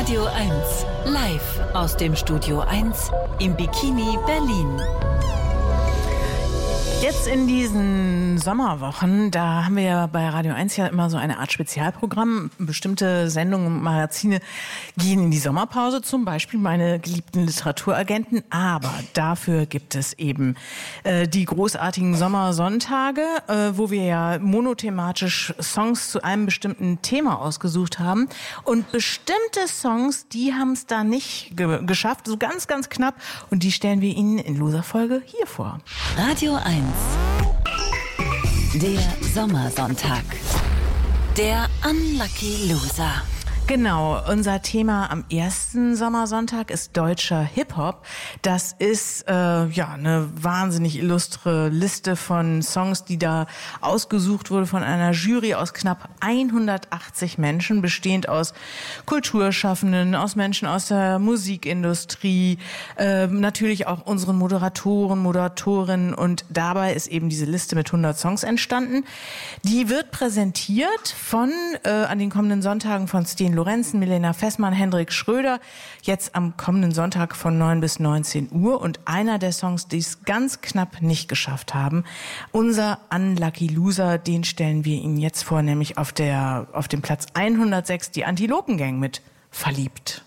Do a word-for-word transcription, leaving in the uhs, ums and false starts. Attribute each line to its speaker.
Speaker 1: Radio eins, live aus dem Studio eins im Bikini Berlin.
Speaker 2: Jetzt in diesen Sommerwochen, da haben wir ja bei Radio eins ja immer so eine Art Spezialprogramm. Bestimmte Sendungen und Magazine gehen in die Sommerpause, zum Beispiel meine geliebten Literaturagenten. Aber dafür gibt es eben äh, die großartigen Sommersonntage, äh, wo wir ja monothematisch Songs zu einem bestimmten Thema ausgesucht haben. Und bestimmte Songs, die haben es da nicht ge- geschafft, so ganz, ganz knapp. Und die stellen wir Ihnen in loser Folge hier vor.
Speaker 1: Radio eins. Der Sommersonntag. Der Unlucky Loser.
Speaker 2: Genau, unser Thema am ersten Sommersonntag ist deutscher Hip-Hop. Das ist äh, ja eine wahnsinnig illustre Liste von Songs, die da ausgesucht wurde von einer Jury aus knapp hundertachtzig Menschen, bestehend aus Kulturschaffenden, aus Menschen aus der Musikindustrie, äh, natürlich auch unseren Moderatoren, Moderatorinnen, und dabei ist eben diese Liste mit hundert Songs entstanden. Die wird präsentiert von äh, an den kommenden Sonntagen von Sten Lorenzen, Milena Fessmann, Hendrik Schröder, jetzt am kommenden Sonntag von neun bis neunzehn Uhr. Und einer der Songs, die es ganz knapp nicht geschafft haben, unser Unlucky Loser, den stellen wir Ihnen jetzt vor, nämlich auf der auf dem Platz hundertsechs, die Antilopen Gang mit Verliebt.